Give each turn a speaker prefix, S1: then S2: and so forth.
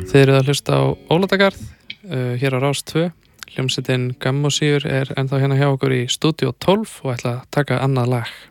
S1: Þið eruð að hlusta á Ólatagarð hér á Rás 2. Hljómsveitin Gammósíur ennþá hérna hjá okkur í Stúdíó 12 og ætla að taka annað lag.